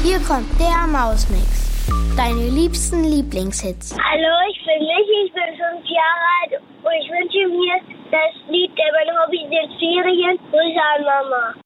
Hier kommt der Mausmix. Deine liebsten Lieblingshits. Hallo, ich bin Michi, ich bin 5 Jahre alt und ich wünsche mir das Lied der mein Hobby sind Ferien. Grüße an Mama.